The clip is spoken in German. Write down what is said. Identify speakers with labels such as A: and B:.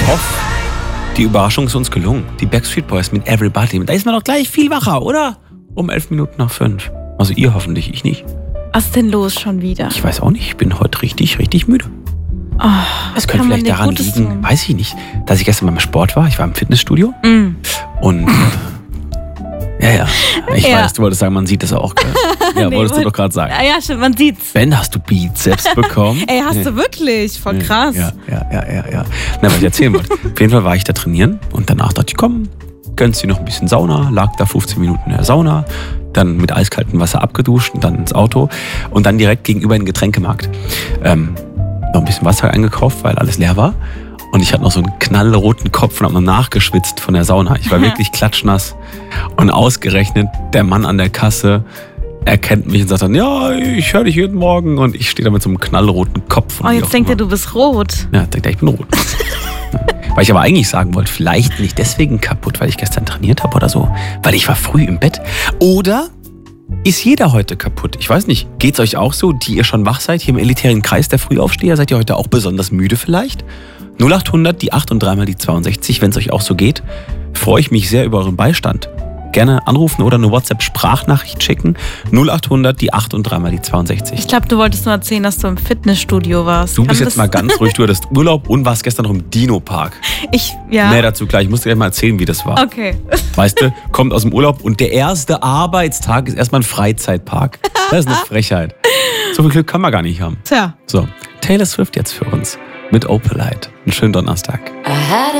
A: hoffe, die Überraschung ist uns gelungen. Die Backstreet Boys mit Everybody. Da ist man doch gleich viel wacher, oder? Um 5:11. Also ihr hoffentlich, ich nicht.
B: Was ist denn los schon wieder?
A: Ich weiß auch nicht, ich bin heute richtig, richtig müde.
B: Oh,
A: das könnte vielleicht daran liegen, weiß ich nicht, dass ich gestern beim Sport war. Ich war im Fitnessstudio. Und ja. Ich weiß, du wolltest sagen, man sieht das auch. Ja, nee, wolltest du doch gerade sagen.
B: Ja, stimmt, man sieht's.
A: Ben, hast du Bizeps bekommen?
B: Ey, hast du wirklich? Voll krass.
A: Ja. Na, was ich erzählen wollte. Auf jeden Fall war ich da trainieren und danach dachte ich, komm, gönnst dir noch ein bisschen Sauna. Lag da 15 Minuten in der Sauna, dann mit eiskaltem Wasser abgeduscht und dann ins Auto und dann direkt gegenüber in den Getränkemarkt. Noch ein bisschen Wasser eingekauft, weil alles leer war. Und ich hatte noch so einen knallroten Kopf und habe noch nachgeschwitzt von der Sauna. Ich war wirklich klatschnass. Und ausgerechnet, der Mann an der Kasse erkennt mich und sagt dann, ja, ich höre dich jeden Morgen. Und ich stehe da mit so einem knallroten Kopf.
B: Oh, jetzt denkt er, du bist rot.
A: Ja, denkt er, ich bin rot. Weil ich aber eigentlich sagen wollte, vielleicht nicht deswegen kaputt, weil ich gestern trainiert habe oder so. Weil ich war früh im Bett. Oder ist jeder heute kaputt? Ich weiß nicht. Geht's euch auch so, die ihr schon wach seid, hier im elitären Kreis der Frühaufsteher? Seid ihr heute auch besonders müde vielleicht? 0800, die 8 und 3 mal die 62, wenn es euch auch so geht, freue ich mich sehr über euren Beistand. Gerne anrufen oder eine WhatsApp-Sprachnachricht schicken. 0800, die 8 und 3 mal die 62.
B: Ich glaube, du wolltest nur erzählen, dass du im Fitnessstudio warst.
A: Du bist jetzt mal ganz ruhig. Du hattest Urlaub und warst gestern noch im Dino-Park. Mehr dazu gleich. Ich muss dir gleich mal erzählen, wie das war.
B: Okay.
A: Weißt du, kommt aus dem Urlaub und der erste Arbeitstag ist erstmal ein Freizeitpark. Das ist eine Frechheit. So viel Glück kann man gar nicht haben.
B: Tja.
A: So, Taylor Swift jetzt für uns mit Opalite. Einen schönen Donnerstag.